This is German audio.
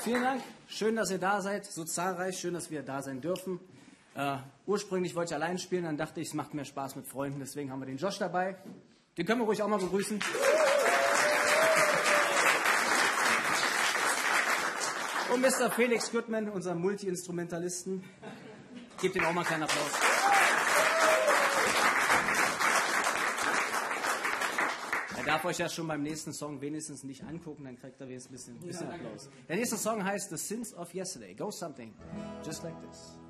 Vielen Dank. Schön, dass ihr da seid. So zahlreich. Schön, dass wir da sein dürfen. Ursprünglich wollte ich allein spielen, dann dachte ich, es macht mehr Spaß mit Freunden. Deswegen haben wir den Josh dabei. Den können wir ruhig auch mal begrüßen. Und Mr. Felix Goodman, unser Multi-Instrumentalisten. Gebt ihm auch mal einen kleinen Applaus. Er darf euch ja schon beim nächsten Song wenigstens nicht angucken, dann kriegt er wenigstens ein bisschen Applaus. Der nächste Song heißt The Sins of Yesterday. Go something just like this.